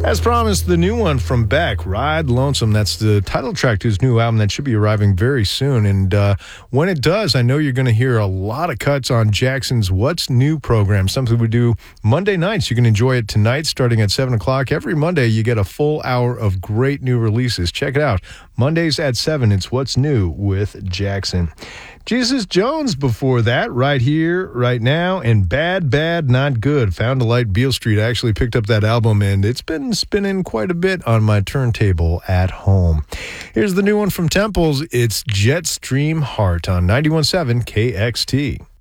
As promised, the new one from Beck, Ride Lonesome. That's the title track to his new album that should be arriving very soon. And when it does, I know you're going to hear a lot of cuts on Jackson's What's New program, something we do Monday nights. You can enjoy it tonight starting at 7 o'clock. Every Monday, you get a full hour of great new releases. Check it out. Mondays at 7, it's What's New with Jackson. Jesus Jones before that, Right Here, Right Now, and Bad, Bad, Not Good. Found a Light, Beale Street. I actually picked up that album, and it's been spinning quite a bit on my turntable at home. Here's the new one from Temples. It's Jetstream Heart on 91.7 KXT.